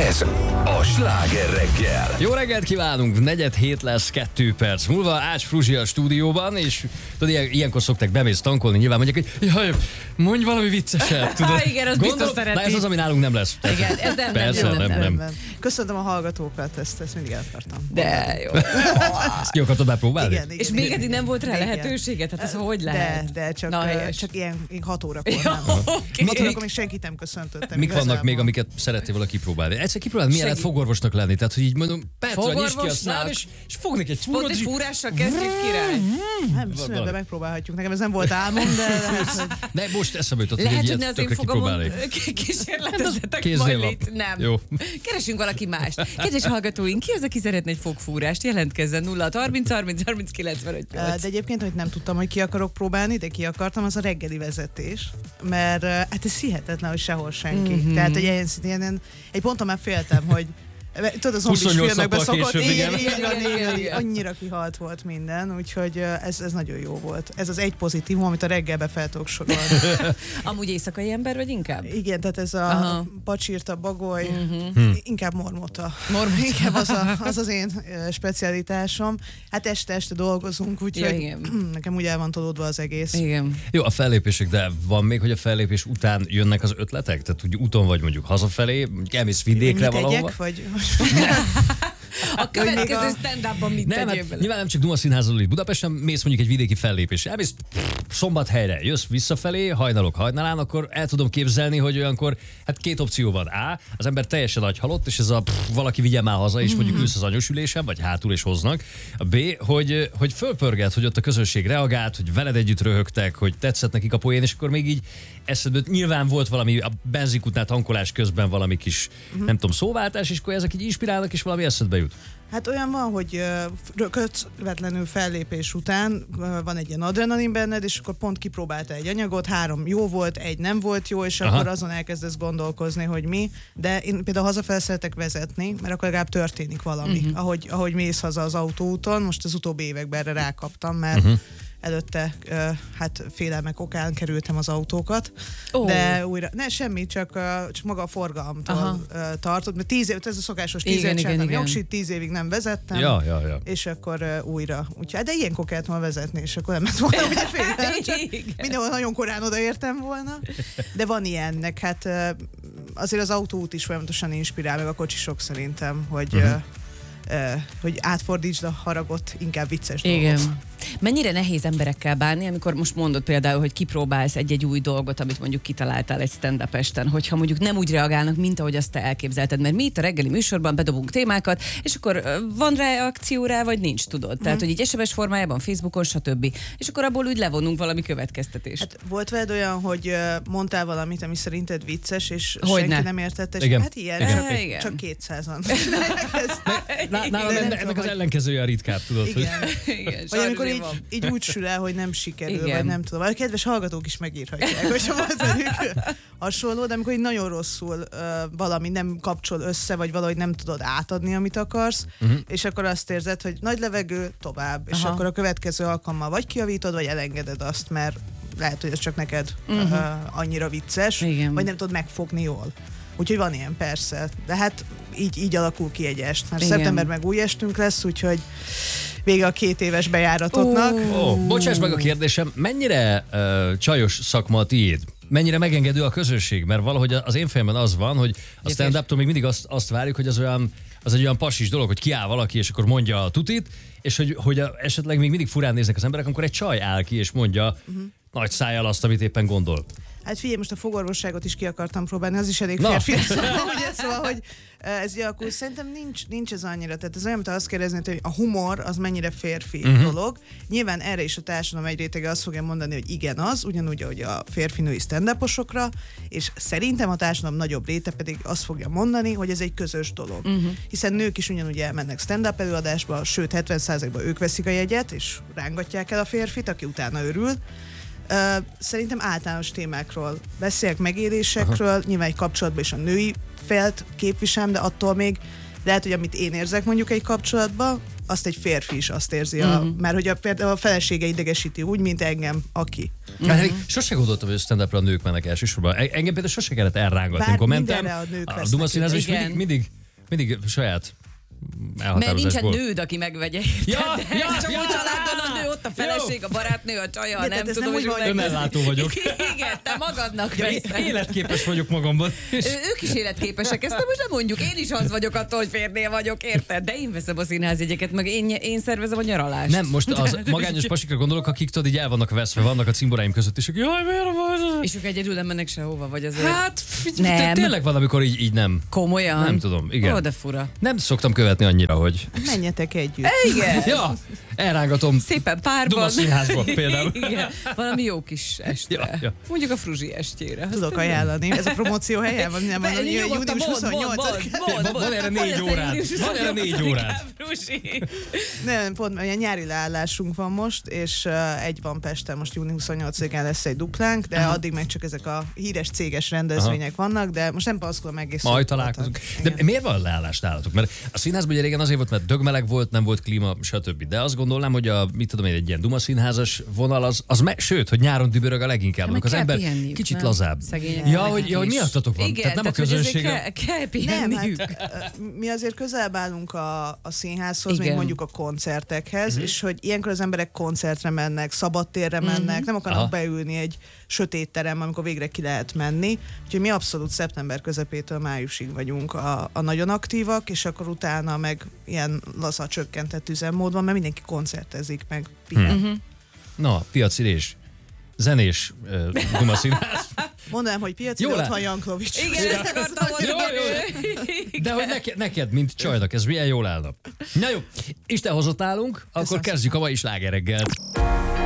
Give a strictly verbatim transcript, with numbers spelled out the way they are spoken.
Ez a Sláger reggel. Jó reggelt kívánunk, negyed hét lesz, kettő perc múlva. Ács Fruzsi a stúdióban, és tudod, ilyen, ilyenkor szokták bemész tankolni, nyilván mondják, hogy jaj, mondj valami vicceset, tudod. Há, igen, az biztos szereti. Na ez az, ami nálunk nem lesz. Igen, ez nem, Persze, nem, nem, nem, nem. nem. Köszöntöm a hallgatókat, ezt, ezt mindig eltartam. De jó. Ezt ki akartad megpróbálni? Igen, igen, És még igen, eddig nem volt rá igen. lehetőséget? Hát ez hogy De, lehet? de csak, Na, uh, helyes. csak ilyen, ilyen hat órakor Jó, nem. oké. Hat órakor még senkit nem köszöntöttem. Mik vannak igazából. még, amiket szeretnél volna kipróbálni? Egyszer kipróbáld, milyen lehet Segít. fogorvosnak lenni? Tehát, hogy így mondom, percre nyisd ki a Fogorvosnak? sznád, és, és fognék egy Pont fúrót, egy és fúrással kezdjük, király. Nem, szünetben megpróbálhatjuk. Nekem ez nem volt álmom, de lehet, hogy... de most eszembe jutott, hogy Lehet, egy hogy ne ilyet az én tökre fogamon kipróbálnék. kísérletezzetek Kéznél majd van. itt. Nem. Jó. Keresünk valaki mást. Kedves hallgatóink, ki az, aki szeretne egy fogfúrást? Jelentkezzen nulla harminc harminc harminc kilencvenöt De egyébként, hogy nem tudtam, hogy ki akarok próbálni, de ki akartam, az a reggeli vezetés. Mert hát ez hihetetlen, hogy sehol senki. Mhm. Tehát, hogy ilyen, ilyen, egy ponton már féltem, hogy tudod, az zombis huszonnyolc filmekben nappal szokott, később, igen, igen. igen, igen, Igen, igen, igen. annyira kihalt volt minden, úgyhogy ez, ez nagyon jó volt. Ez az egy pozitívum, amit a reggelbe fel tudok sorolni. Amúgy éjszakai ember vagy inkább? Igen, tehát ez a Aha. pacsirta, bagoly, Hm. inkább mormota. Mormota. Inkább az, a, az az én ö, specialitásom. Hát este-este dolgozunk, Ja, úgyhogy igen. nekem úgy el van tolódva az egész. Igen. Jó, a fellépések, de van még, hogy a fellépés után jönnek az ötletek? Tehát úgy úton vagy mondjuk hazafelé, mondjuk elmész vidékre Mit valahova? tegyek, vagy... A következő a- stand-upban mit Nem, tegyél hát bele? nyilván nem csak Duma Színházal itt Budapesten, mész mondjuk egy vidéki fellépésre. Elmész Szombathelyre, jössz visszafelé, hajnalok hajnalán, akkor el tudom képzelni, hogy olyankor, hát két opció van. A, az ember teljesen agyhalott, és ez a pff, valaki vigyen már haza, és mondjuk ülsz az anyósülésen, vagy hátul és hoznak. A B, hogy, hogy fölpörget, hogy ott a közönség reagált, hogy veled együtt röhögtek, hogy tetszett nekik a poén, és akkor még így eszedbe, nyilván volt valami a benzinkútnál tankolás közben valami kis, nem tudom, szóváltás, és akkor ezek így inspirálnak, és valami eszedbe jut. Hát olyan van, hogy ö, közvetlenül fellépés után ö, van egy ilyen adrenalin benned, és akkor pont kipróbálta egy anyagot, három jó volt, egy nem volt jó, és Aha. akkor azon elkezdesz gondolkozni, hogy mi. De én például hazafel szeretek vezetni, mert akkor legalább történik valami, uh-huh. ahogy, ahogy mész haza az autóúton. Most az utóbbi években erre rákaptam, mert uh-huh. előtte uh, hát félelmek okán kerültem az autókat, Ó. de újra, ne semmi, csak, uh, csak maga a forgalomtól Aha. uh, tartott, mert tíz év, ez a szokásos tíz Igen, évet igen, csináltam igen. jogsit, tíz évig nem vezettem, Ja, ja, ja. és akkor uh, újra. Úgyhogy, de ilyenkor kellett volna vezetni, és akkor nem lett volna ugye félelem, csak Igen. mindenhol nagyon korán odaértem volna. De van ilyennek, hát uh, azért az autóút is folyamatosan inspirál, meg a kocsisok szerintem, hogy, uh-huh. uh, uh, hogy átfordítsd a haragot inkább vicces Igen. dolgok. Mennyire nehéz emberekkel bánni, amikor most mondod például, hogy kipróbálsz egy-egy új dolgot, amit mondjuk kitaláltál egy stand-up esten, hogyha mondjuk nem úgy reagálnak, mint ahogy azt te elképzelted, mert mi itt a reggeli műsorban bedobunk témákat, és akkor ö, van reakció rá, vagy nincs, tudod? Tehát, hogy így es em es formájában, Facebookon, stb. És akkor abból úgy levonunk valami következtetést. Hát volt veled olyan, hogy uh, mondtál valamit, ami szerinted vicces, és Hogyne. senki nem értette, és Igen. hát ilyen, Igen. csak, Igen. csak kétszázan. Nálam De nem ennek, tudom, ennek az hogy- ellenkezője a ritkább, tudod, hogy... Igen. Igen, Vagy amikor sajnos így, van. így úgy sül el, hogy nem sikerül, Igen. vagy nem tudom. A kedves hallgatók is megírhatják, hogy volt velük hasonló, de amikor így nagyon rosszul uh, valami nem kapcsol össze, vagy valahogy nem tudod átadni, amit akarsz, uh-huh. és akkor azt érzed, hogy nagy levegő, tovább, és Aha. akkor a következő alkalommal vagy kijavítod, vagy elengeded azt, mert lehet, hogy ez csak neked uh-huh. uh, annyira vicces, Igen. vagy nem tudod megfogni jól. Úgyhogy van ilyen, persze. De hát így, így alakul ki egy est. Mert Igen. szeptember meg új estünk lesz, úgyhogy vége a két éves bejáratotnak. Ó, bocsáss meg a kérdésem, mennyire uh, csajos szakma a tiéd? Mennyire megengedő a közönség? Mert valahogy az én fejemben az van, hogy a stand-uptól még mindig azt, azt várjuk, hogy az olyan, az egy olyan pasis dolog, hogy kiáll valaki, és akkor mondja a tutit, és hogy, hogy a, esetleg még mindig furán néznek az emberek, amikor egy csaj áll ki, és mondja uh-huh. nagy szájjal azt, amit éppen gondol. Hát figyelj, most a fogorvosságot is ki akartam próbálni, az is elég Na. férfi. Szóval, ugye, szóval, hogy ez alakul. Szerintem nincs, nincs ez annyira. Tehát ez olyan, mint azt kérdezni, hogy a humor az mennyire férfi uh-huh. dolog. Nyilván erre is a társadalom egy rétege azt fogja mondani, hogy igen az, ugyanúgy, ahogy a férfi-női stand-uposokra, és szerintem a társadalom nagyobb réte pedig azt fogja mondani, hogy ez egy közös dolog. Uh-huh. Hiszen nők is ugyanúgy elmennek stand-up előadásba, sőt hetven százalékban ők veszik a jegyet, és rángatják el a férfit, aki utána örül. Uh, szerintem általános témákról beszélek, megélésekről, Aha. nyilván egy kapcsolatban is a női felt képviselem, de attól még lehet, hogy amit én érzek mondjuk egy kapcsolatban, azt egy férfi is azt érzi, uh-huh. a, mert hogy a, például a felesége idegesíti úgy, mint engem, aki. Hát, uh-huh. Sose gondoltam, hogy a stand-upra a nők mennek elsősorban. Engem például sose kellett elrángatni, amikor mentem. A, a Duma Színházban is mindig, mindig, mindig saját mert nincsen nőd, aki megvegye. Ja, de ja, csak ja, úgy családban a nő, ott a feleség, a barátnő, a csaja, de, nem de tudom, hogy meg... Önellátó vagyok. Igen, te magadnak ja, életképes vagyok magamban. Ők is életképesek, ezt most nem mondjuk. Én is az vagyok attól, hogy férnél vagyok, érted? De én veszem a színházjegyeket, meg én, én szervezem a nyaralást. Nem, most az magányos pasikra gondolok, akik tudod, így el vannak veszve, vannak a cimboráim között, és jaj, miért van? És ők egyedül nem mennek sehova, vagy azért? Hát, nem. Tényleg van, amikor így, így nem. Komolyan? Nem tudom, igen. Ó, de fura. Nem szoktam követni annyira, hogy... Menjetek együtt. Igen. Ja, elrángatom. Szépen párban. Duma Színházba például. Igen. Valami jó kis estre. Ja, ja. Mondjuk a Fruzsi estjére. Tudok ajánlani. Ez a promóció helye van, nem mondom, hogy június huszonnyolcadikán. Van erre négy órán. Van erre négy órán. Nem, pont, mert nyári leállásunk van most, és uh, egy van Pesten, most június huszonnyolcadikán lesz egy duplánk, de Aha. addig meg csak ezek a híres céges rendezvények Aha. vannak, de most nem panaszkolom egész. Majd találkozunk. De igen. Miért van leállás nálatok? Mert a színházban ugye régen azért volt, mert dögmeleg volt, nem volt klíma, stb. De azt gondolnám, hogy a, mit tudom én, egy ilyen Duma Színházas vonal, az, az me, sőt, hogy nyáron dübörög a leginkább, amikor az ember pihenniük, kicsit nem? Lazább. Szegények ja, hogy, ja, hogy miattatok van. Igen, tehát nem tehát, a közönség. Kell, kell pihenniük. Nem, hát, mi azért közelebb állunk a, a színházhoz, igen. még mondjuk a koncertekhez, uh-huh. és hogy ilyenkor az emberek koncertre mennek, szabadtérre mennek, uh-huh. nem akarnak Aha. beülni egy sötét terembe, amikor végre ki lehet menni. Úgyhogy mi abszolút szeptember közepétől májusig vagyunk a, a nagyon aktívak, és akkor utána meg ilyen laza csökkentett üzemmódban, mert mindenki koncertezik, meg pihen. Uh-huh. Na, piacirés. Zenés uh, Duma Színház. Mondanám, hogy piaci, ott van Janklovics. Igen, ezt akartam mondani. De hogy neked, neked, mint csajnak, ez milyen jól állna. Na jó, Isten hozott nálunk, akkor kezdjük a mai slágerreggelt.